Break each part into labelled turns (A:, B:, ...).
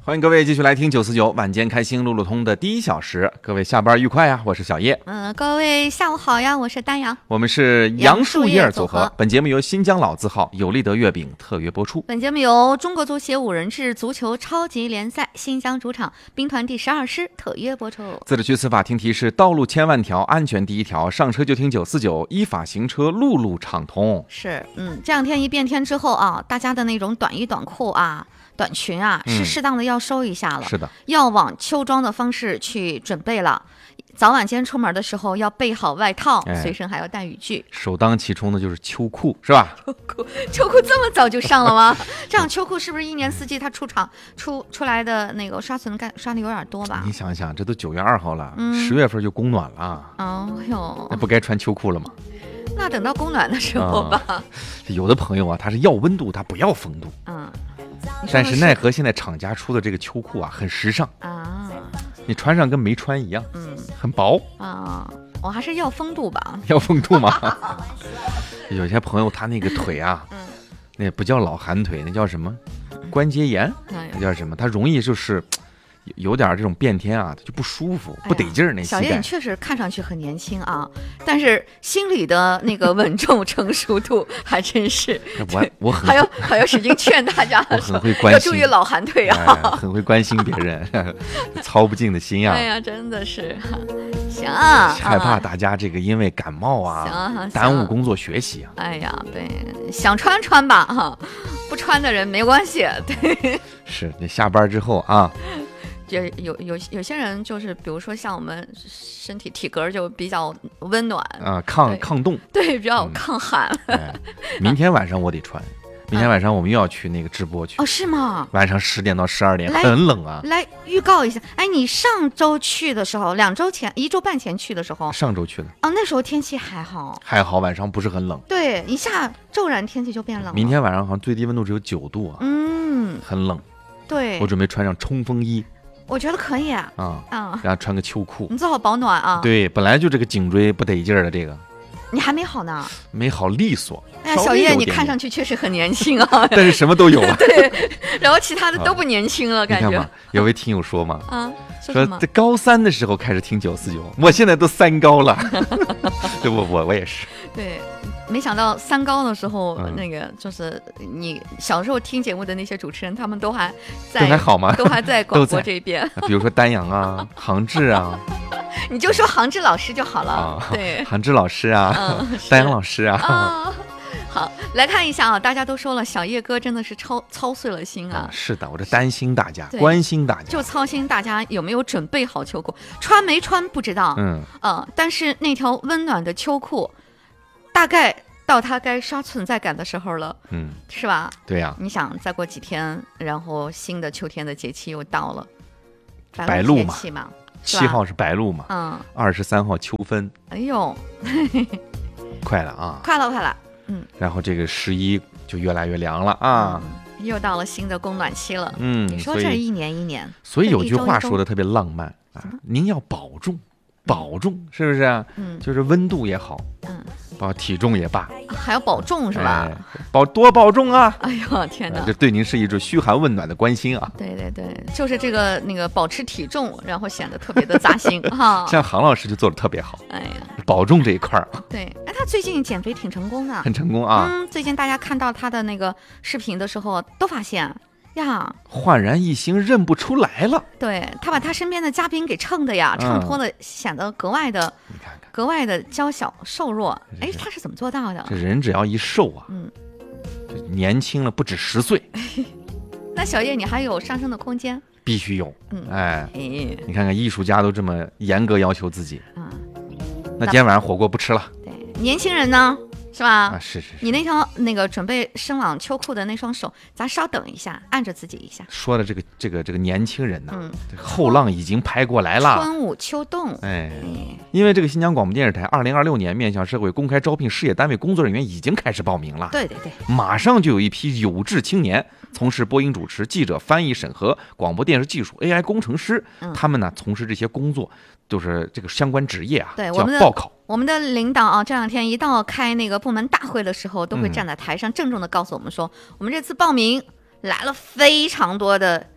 A: 欢迎各位继续来听949晚间开心路路通的第1小时，各位下班愉快呀！我是小叶。
B: 各位下午好呀，我是丹阳。
A: 我们是杨树叶组合。本节目由新疆老字号有利德月饼特约播出。
B: 本节目由中国足协5人制足球超级联赛新疆主场兵团第12师特约播出。
A: 自治区司法厅提示：道路千万条，安全第一条，上车就听949，依法行车，路路畅通。
B: 是，这两天一变天之后啊，大家的那种短衣短裤啊、短裙啊，是适当的要收一下了。
A: 是的，要
B: 往秋装的方式去准备了。早晚间出门的时候要备好外套，随身还要带雨具。
A: 首当其冲的就是秋裤，是吧？
B: 秋裤这么早就上了吗？这样秋裤是不是一年四季它出来的那个刷存刷的有点多吧？
A: 你想想，这都9月2号了，10月份就供暖了。
B: 哦哟，
A: 那不该穿秋裤了吗？
B: 那等到供暖的时候吧。
A: 有的朋友啊，他是要温度，他不要风度。但是奈何现在厂家出的这个秋裤啊，很时尚啊，你穿上跟没穿一样，很薄啊。
B: 我还是要风度吧。
A: 要风度吗？有些朋友他那个腿啊，那不叫老寒腿，那叫什么？关节炎，那叫什么？他容易就是有点这种变天啊，就不舒服，不得劲儿。那
B: 小叶，你确实看上去很年轻啊，但是心里的那个稳重成熟度还真是。
A: 我很
B: 还要使劲劝大家，
A: 我很会关心，
B: 要注意老寒腿啊，
A: 很会关心别人，操不尽的心啊。
B: 哎呀，真的是。行啊，
A: 害怕大家这个因为感冒啊，耽误工作学习啊。
B: 哎呀，对，想穿吧哈，不穿的人没关系。对，
A: 是你下班之后啊。
B: 就有些人就是，比如说像我们身体体格就比较温暖
A: 啊，抗冻，
B: 对，比较抗寒。
A: 明天晚上我得穿，明天晚上我们又要去那个直播去。
B: 哦，是吗？
A: 晚上10点到12点，很冷啊。
B: 来预告一下，哎，你上周去的时候，2周前、1周半前去的时候，
A: 上周去的。
B: 哦，那时候天气还好，
A: 晚上不是很冷。
B: 对，一下骤然天气就变冷了。
A: 明天晚上好像最低温度只有9度啊，很冷。
B: 对，
A: 我准备穿上冲锋衣。
B: 我觉得可以啊，
A: 然后穿个秋裤，
B: 你做好保暖啊。
A: 对，本来就这个颈椎不得劲儿的这个，
B: 你还没好呢，
A: 没好利索。
B: 哎呀，小叶，你看上去确实很年轻啊，
A: 但是什么都有啊。
B: 对，然后其他的都不年轻了，感觉。
A: 你看嘛，有位听友说嘛，
B: 说
A: 在高3的时候开始听949，我现在都3高了。我也是。
B: 对。没想到3高的时候，那个就是你小时候听节目的那些主持人，他们都还
A: 好吗？
B: 都还在广播这边。
A: 比如说丹阳啊，杭志啊，
B: 你就说杭志老师就好了。对，
A: 杭志老师啊，丹阳老师啊。
B: 好，来看一下啊，大家都说了，小叶哥真的是操碎了心啊。
A: 是的，我这担心大家，关心大家，
B: 就操心大家有没有准备好秋裤，穿没穿不知道。但是那条温暖的秋裤。大概到它该刷存在感的时候了，是吧？
A: 对呀。
B: 你想再过几天，然后新的秋天的节气又到了，
A: 白露嘛
B: ，7
A: 号是白露嘛，23号秋分。
B: 哎呦，
A: 快了啊！
B: 快了。
A: 然后这个11就越来越凉了啊，
B: 又到了新的供暖期了。你说这一年一年，
A: 所以有句话说的特别浪漫啊，您要保重，是不是？就是温度也好，体重也罢，
B: 还要保重是吧？
A: 多保重啊！
B: 哎呦天哪，
A: 这对您是一种嘘寒问暖的关心啊！
B: 对，就是这个那个保持体重，然后显得特别的扎心哈。
A: 像杭老师就做的特别好，
B: 哎呀，
A: 保重这一块儿。
B: 对，他最近减肥挺成功的，
A: 很成功啊！
B: 最近大家看到他的那个视频的时候，都发现。呀，
A: 焕然一新，认不出来了。
B: 对，他把他身边的嘉宾给衬的呀，衬托的显得格外的娇小瘦弱。哎，他是怎么做到的？
A: 这人只要一瘦啊，年轻了不止10岁。
B: 那小叶，你还有上升的空间？
A: 必须有。你看看艺术家都这么严格要求自己。那今天晚上火锅不吃了。
B: 对，年轻人呢？是吧？
A: 是。
B: 你那条那个准备伸往秋裤的那双手，咱稍等一下，按着自己一下。
A: 说的这个年轻人呢，后浪已经拍过来了。
B: 春捂秋冻。
A: 因为这个新疆广播电视台2026年面向社会公开招聘事业单位工作人员已经开始报名了。
B: 对，
A: 马上就有一批有志青年从事播音主持、记者、翻译、审核、广播电视技术、AI 工程师，他们呢从事这些工作，就是这个相关职业啊，
B: 对，
A: 就要报考。
B: 我们的领导啊，这2天一到开那个部门大会的时候，都会站在台上郑重的告诉我们说，我们这次报名来了非常多的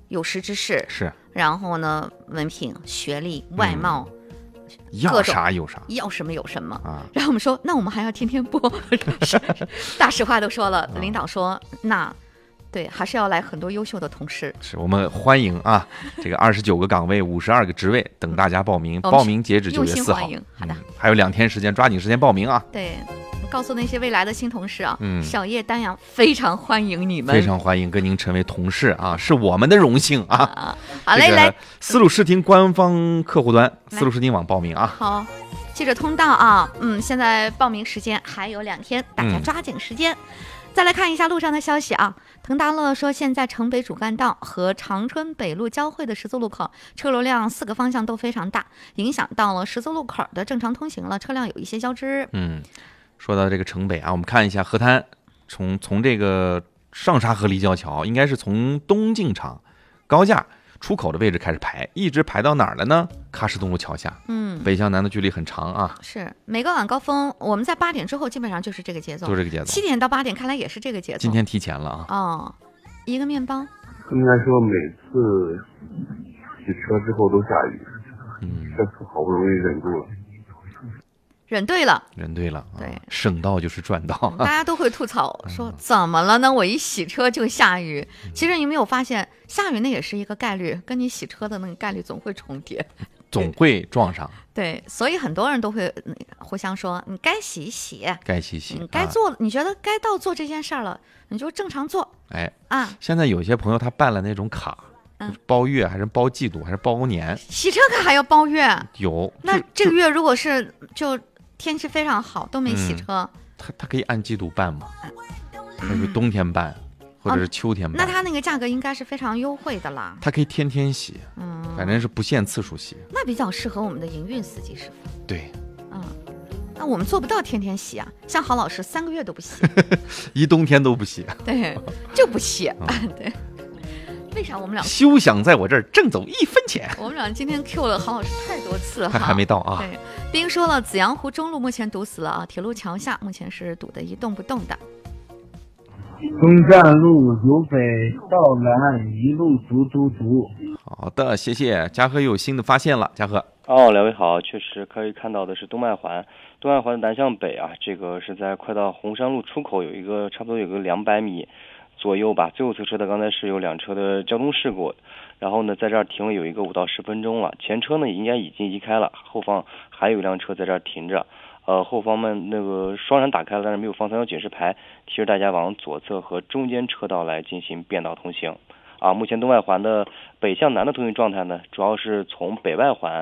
B: 有识之士，
A: 是，
B: 然后呢，文凭、学历、外貌。
A: 要啥有啥，
B: 要什么有什么啊！然后我们说，那我们还要天天播，大实话都说了。领导说，那对，还是要来很多优秀的同事。
A: 是我们欢迎啊，这个29个岗位，52个职位等大家报名，报名截止9月4号。
B: 好的，
A: 还有2天时间，抓紧时间报名啊！
B: 对，告诉那些未来的新同事啊，小叶丹阳非常欢迎你们，
A: 非常欢迎跟您成为同事啊，是我们的荣幸啊！
B: 好嘞，来
A: 丝路视听官方客户端丝路视听网报名啊！
B: 好，记着通道啊，现在报名时间还有2天，大家抓紧时间。再来看一下路上的消息啊，腾达乐说，现在城北主干道和长春北路交汇的十字路口车流量4个方向都非常大，影响到了十字路口的正常通行了，车辆有一些交织。
A: 说到这个城北啊，我们看一下河滩，从这个上沙河立交桥，应该是从东进场高架出口的位置开始排，一直排到哪儿了呢？喀什东路桥下。北向南的距离很长啊。
B: 是每个晚高峰，我们在8点之后基本上就是这个节奏，
A: 就是这个节奏。
B: 7点到8点，看来也是这个节奏。
A: 今天提前了啊。
B: 哦，一个面包。
C: 应该说每次洗车之后都下雨，这次好不容易忍住了。
B: 忍对了，
A: 对，省道就是赚道。
B: 大家都会吐槽说怎么了呢？我一洗车就下雨。其实你没有发现，下雨那也是一个概率，跟你洗车的那个概率总会重叠，
A: 总会撞上。
B: 对，所以很多人都会互相说，你该洗一洗，你该做，你觉得该到做这件事儿了，你就正常做。
A: 现在有些朋友他办了那种卡，包月还是包季度还是包年，
B: 洗车卡还要包月？
A: 有。
B: 那这个月如果是就天气非常好都没洗车，
A: 他可以按季度办嘛？那是冬天办，或者是秋天办。
B: 那他那个价格应该是非常优惠的啦。
A: 他可以天天洗，反正是不限次数洗。
B: 那比较适合我们的营运司机师傅。
A: 对，
B: 那我们做不到天天洗啊，像郝老师3个月都不洗，
A: 一冬天都不洗。
B: 对，就不洗。对。为啥我们俩
A: 休想在我这儿挣走1分钱？
B: 我们俩今天 Q 了郝老师太多次哈，
A: 还没到啊。
B: 对，兵说了，紫阳湖中路目前堵死了啊，铁路桥下目前是堵得一动不动的。
D: 东站路由北到南一路堵。
A: 好的，谢谢嘉禾，有新的发现了，嘉禾。
E: 两位好，确实可以看到的是东麦环的南向北啊，这个是在快到红山路出口差不多有个200米。左右吧，最后侧车的刚才是有2车的交通事故，然后呢，在这儿停了有一个5到10分钟了，前车呢应该已经移开了，后方还有一辆车在这儿停着，后方们那个双闪打开了，但是没有放3角警示牌，提示大家往左侧和中间车道来进行变道通行。目前东外环的北向南的通行状态呢，主要是从北外环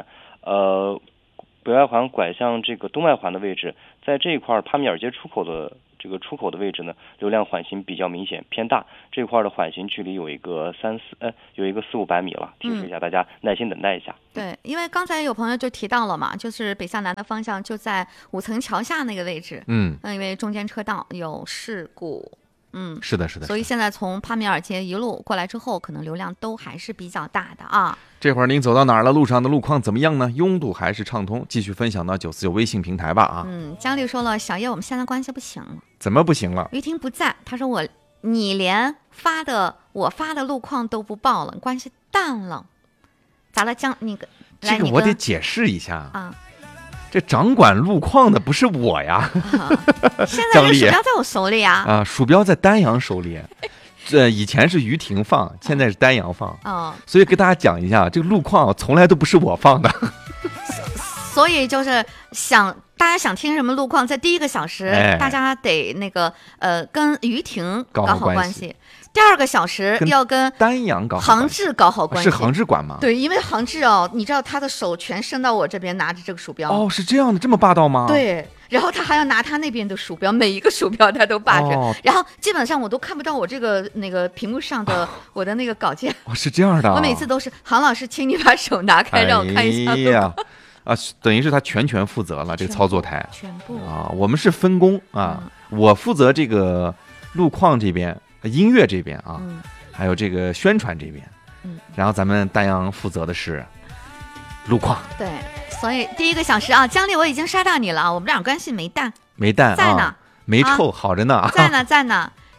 E: 拐向这个东外环的位置，在这一块帕米尔街出口的位置呢，流量缓行比较明显偏大，这块的缓行距离有一个400-500米了，提示一下大家耐心等待一下。
B: 对，因为刚才有朋友就提到了嘛，就是北向南的方向就在5层桥下那个位置，因为中间车道有事故。
A: 是的，
B: 所以现在从帕米尔街一路过来之后，可能流量都还是比较大的啊。
A: 这会儿您走到哪儿了？路上的路况怎么样呢？拥堵还是畅通？继续分享到949微信平台吧啊。
B: 江丽说了，小叶，我们现在关系不行了。
A: 怎么不行了？
B: 于婷不在，他说你连我发的路况都不报了，关系淡了。咋了，江？
A: 这个我得解释一下啊。这掌管路况的不是我呀，
B: 现在这鼠标在我手里呀。
A: 鼠标在丹阳手里。以前是于婷放，现在是丹阳放。所以跟大家讲一下，这个路况从来都不是我放的。
B: 所以就是大家想听什么路况，在第1个小时，大家得跟于婷搞好关系。第2个小时要跟
A: 丹阳搞好
B: 杭志搞好关系。
A: 是杭志管吗？
B: 对，因为杭志你知道他的手全伸到我这边拿着这个鼠标。
A: 是这样的，这么霸道吗？
B: 对，然后他还要拿他那边的鼠标，每一个鼠标他都霸着，然后基本上我都看不到我这个屏幕上的我的那个稿件。
A: 是这样的。
B: 我每次都是杭老师，请你把手拿开，让我看一下。
A: 等于是他全权负责了这个操作台，
B: 全部
A: 我们是分工我负责这个路况这边。音乐这边还有这个宣传这边，然后咱们丹阳负责的是路况。
B: 对，所以第1个小时江丽我已经刷到你了我们俩关系没淡
A: 在呢，没臭，好着呢，
B: 在呢。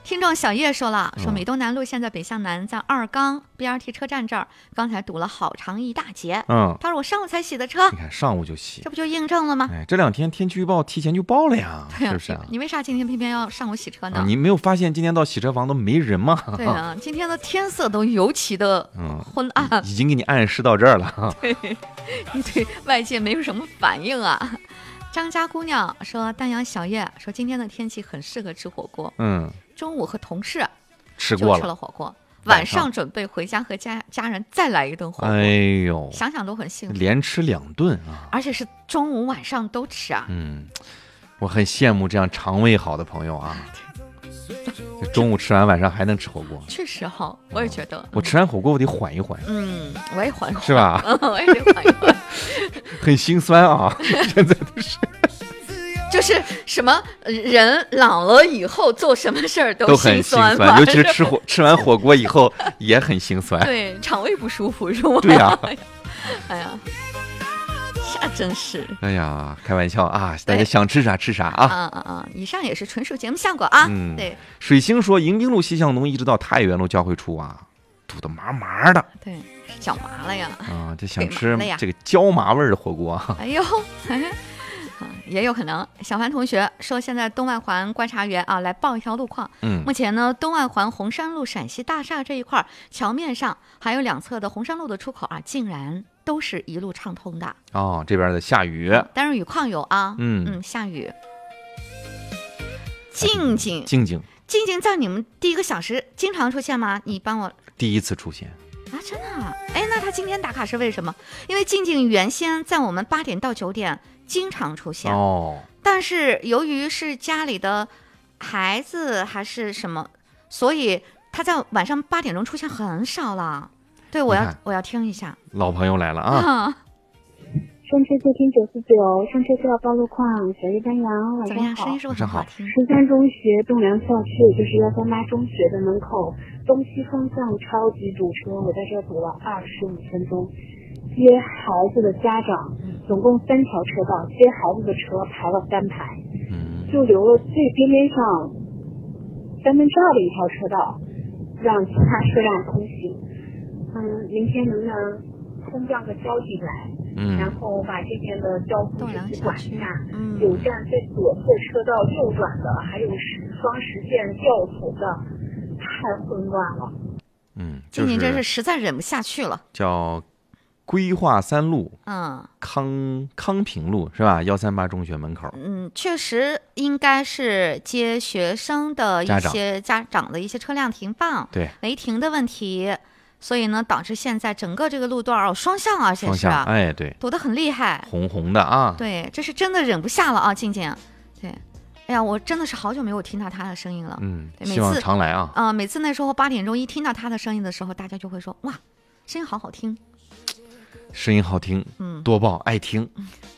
B: 听众小叶说了，说美东南路现在北向南，在二缸 BRT 车站这儿，刚才堵了好长一大截。他说我上午才洗的车，
A: 你看上午就洗，
B: 这不就印证了吗？
A: 哎，这2天天气预报提前就报了呀，是不是啊？
B: 你为啥今天偏偏要上午洗车呢？
A: 你没有发现今天到洗车房都没人吗？
B: 对啊，今天的天色都尤其的昏暗，
A: 已经给你暗示到这儿了。
B: 对，你对外界没有什么反应啊。张家姑娘说，丹阳小叶说今天的天气很适合吃火锅。中午和同事吃了火锅，晚上准备回家和家人再来一顿火锅。
A: 哎呦，
B: 想想都很幸福，
A: 连吃2顿啊，
B: 而且是中午晚上都吃啊。
A: 我很羡慕这样肠胃好的朋友啊。中午吃完，晚上还能吃火锅，
B: 确实哈，我也觉得。
A: 我吃完火锅我得缓一缓。
B: 我也缓一缓，
A: 是吧？
B: 我也得缓一缓。很
A: 心酸啊，现在都是。
B: 就是什么人老了以后做什么事儿
A: 都很心酸，尤其是吃完火锅以后也很心酸。
B: 对，肠胃不舒服是吗？
A: 对呀。
B: 哎呀，这真是。
A: 哎呀，开玩笑啊，大家想吃啥吃啥啊。
B: 以上也是纯属节目效果啊。对。
A: 水星说，迎宾路西向东一直到太原路交汇处啊，堵得麻麻的。
B: 对，是脚麻了呀。
A: 就想吃这个椒麻味的火锅。
B: 哎呦。也有可能。小凡同学说，现在东外环观察员啊来报一条路况。目前呢，东外环红山路陕西大厦这一块桥面上还有2侧的红山路的出口啊，竟然都是一路畅通的。
A: 这边的下雨，
B: 但是雨况有啊。下雨。静静在你们第1个小时经常出现吗？你帮我。
A: 第1次出现
B: 啊，真的啊？哎，那他今天打卡是为什么？因为静静原先在我们8点到9点经常出现但是由于是家里的孩子还是什么，所以他在晚上8点钟出现很少了。对，我要听一下。
A: 老朋友来了啊！
F: 上车就听949，上车就要报路况。小叶丹阳，晚上好。
B: 声音是不是很好听
F: ？13中学栋梁校区，也就是138中学的门口东西方向超级堵车，我在这堵了25分钟。接孩子的家长总共3条车道，接孩子的车排了3排，就留了最边边上2/3的一条车道，让其他车辆通行。明天能不能空降个交警来？然后把这边的交通去管一下，有站最左侧车道右转的，还有双实线掉头的，太混乱了。
B: 静静真是实在忍不下去了。
A: 叫规划3路，康平路是吧？138中学门口。
B: 确实应该是接学生的一些家长的一些车辆停放，
A: 对，
B: 违停的问题。所以呢，导致现在整个这个路段双向，而且是
A: 对，
B: 堵得很厉害，
A: 红的啊。
B: 对，这是真的忍不下了啊，静静。对，哎呀，我真的是好久没有听到他的声音了。
A: 希望常来啊。
B: 每次那时候8点钟一听到他的声音的时候，大家就会说哇，声音好好听。
A: 声音好听，多报爱听。